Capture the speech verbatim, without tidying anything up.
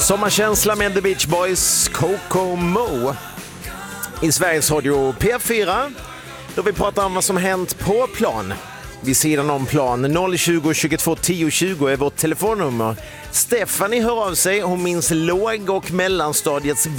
Sommarkänsla med The Beach Boys, Coco Mo. I Sveriges Radio P fyra, då vi pratar om vad som hänt på plan. Vid sidan om plan, noll tjugo tjugotvå tio tjugo är vårt telefonnummer. Stephanie hör av sig, hon minns låg- och mellanstadiets